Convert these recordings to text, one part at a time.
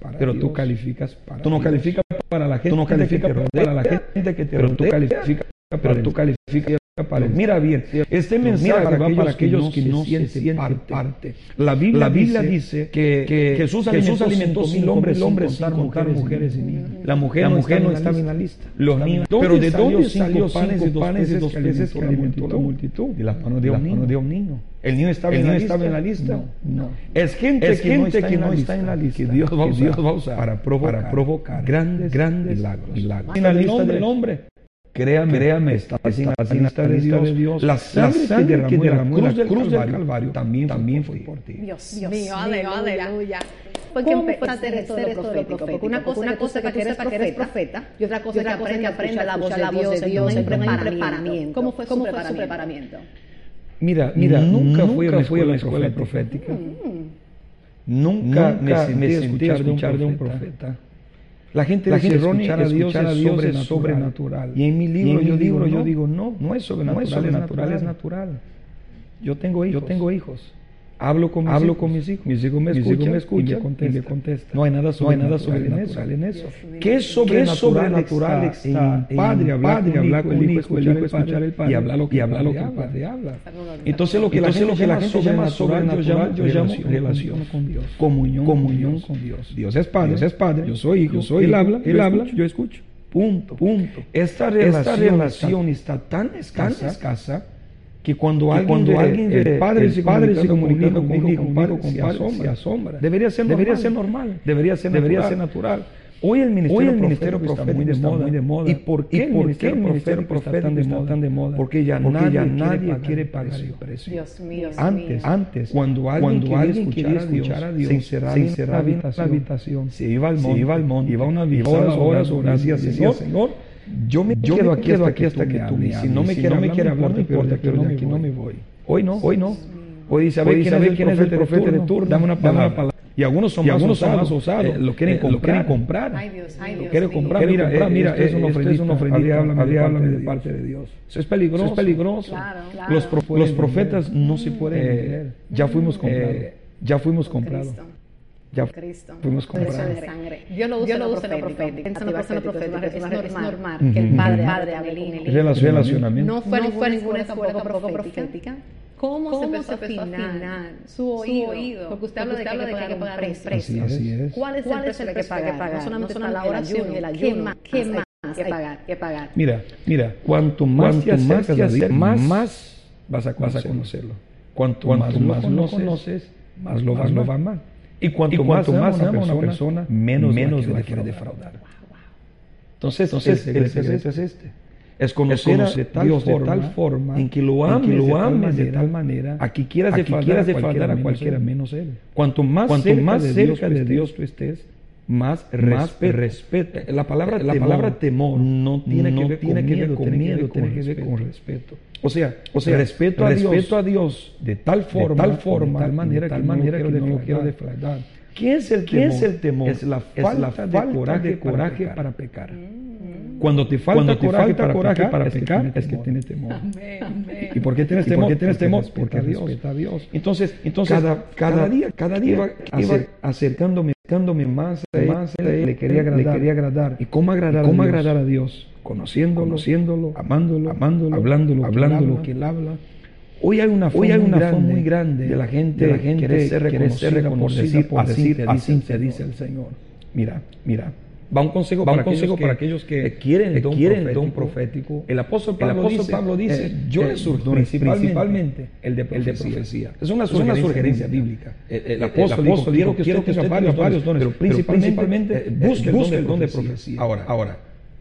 pero tú calificas para tú no calificas para la gente, tú no calificas para la gente que te rodea, pero tú calificas para mira bien, este mensaje va para aquellos que no se sienten parte. La Biblia dice que Jesús alimentó 1,000 hombres sin contar mujeres y niños. La mujer no estaba en la lista. Los niños, pero ¿de dónde salió 5 panes y 2 peces que alimentó la multitud? De las manos de un niño. ¿El niño estaba en la lista? No. Es gente que no está en la lista que Dios va a usar para provocar grandes milagros. En la lista del hombre. Créame, está en la lista de Dios. La sangre que derramó en la cruz del Calvario también fue por ti. Dios mío, aleluya. Porque empezaste a hacer esto de lo profético. Porque una cosa es que eres profeta y otra cosa es que aprende la voz de Dios en preparamiento. ¿Cómo fue su preparamiento? Mira, nunca fui a la escuela profética. Nunca me senté a escuchar de un profeta. La gente dice, Ronnie, escuchar a Dios es sobrenatural. Y en mi libro yo digo, no es sobrenatural, es natural. Yo tengo hijos. Hablo con mis hijos me escuchan y me contestan. No hay nada sobrenatural en eso. ¿Qué es sobrenatural está en padre hablar con el hijo, escuchar el padre y hablar lo que el padre habla? Entonces lo que la gente llama sobrenatural, yo llamo relación con Dios, comunión con Dios. Dios es padre, yo soy hijo, él habla, yo escucho. Punto. Esta relación está tan escasa que cuando alguien el padre se comunica con el hijo, se asombra. Debería ser normal, debería ser natural. Hoy el ministerio profético está muy de moda. ¿Y por qué el ministerio profético está tan de moda? Porque ya nadie quiere pagar el precio. Dios mío. Antes, cuando alguien quería escuchar a Dios, se encerraba en la habitación, se iba al monte, iba una horas, decía, Señor, yo me quedo aquí hasta que tú me hables. Si no me quiere hablar, no importa, pero de aquí no me voy. Hoy no. Hoy dice, a ver quién es el profeta de turno, dame una palabra. Y algunos son más osados, lo quieren comprar. Ay, Dios. Lo quieren comprar. Mira, es una ofrendita, háblame de parte de Dios. Eso es peligroso. Claro. Los profetas no se pueden vender. Ya fuimos comprados. Cristo. Fuimos comprados. Dios lo usa en lo profético. Es normal que el padre hable Relacionamiento. No fue ninguna escuela tampoco profética. ¿Cómo se empezó a afinar su oído? Porque usted habla de que hay que pagar un precio. Así es. ¿Cuál es el precio que hay que pagar? No solamente está la oración y el ayuno. ¿Qué más hay que pagar? Mira, cuanto más te acercas a Dios, más vas a conocerlo. Cuanto más lo conoces, más lo vas a amar. Y cuanto más amas a una persona, menos la quiere defraudar. Entonces el secreto es este. Es conocer a Dios de tal forma en que lo ames de tal manera a que quieras defraudar a cualquiera menos Él. Cuanto más cerca de Dios tú estés, más respeto. La palabra temor no tiene que ver con miedo, tiene que ver con respeto. O sea, respeto a Dios de tal forma, de tal manera que no lo quiero defraudar. ¿Qué es el temor? Es la falta de coraje para pecar. Cuando te falta coraje para pecar, es que tienes temor. Amén. ¿Y por qué tienes temor? Porque respeta a Dios. Entonces cada día iba acercándome más a Él, le quería agradar. ¿Y cómo agradar a Dios? Conociéndolo, amándolo, hablando lo que Él habla. Hoy hay una fe muy grande de la gente que quiere ser reconocida por decir, así te dice el Señor. Mira. Va un consejo para aquellos que quieren el don profético. El apóstol Pablo dice, yo le surjo principalmente el de profecía. Es una sugerencia bíblica. El apóstol dijo, quiero que tenga varios dones, pero principalmente busque el don de profecía. Ahora,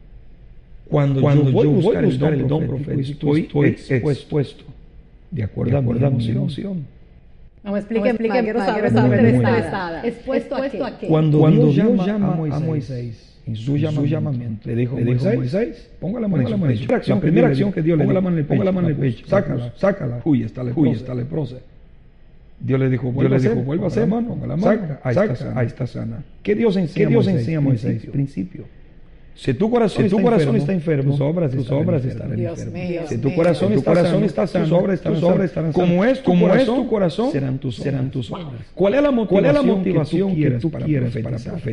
cuando yo voy a buscar el don profético, estoy expuesto de acuerdo a mi emoción. No, explique, quiero saber ¿Expuesto a qué? Cuando Dios llama a Moisés en su llamamiento, le dijo Moisés, ponga la mano en el pecho. La primera acción que Dios le dijo, ponga la mano en el pecho, sácala. Uy, está leprosa. Dios le dijo, vuelva a hacer, ponga la mano, ahí está sana. ¿Qué Dios enseña a Moisés? Principio. Si tu corazón está enfermo, tus obras estarán enfermas. Si tu corazón está sano, tus obras estarán sanas. Como es tu corazón, serán tus obras. ¿Cuál es la motivación que tú quieres para profetizar?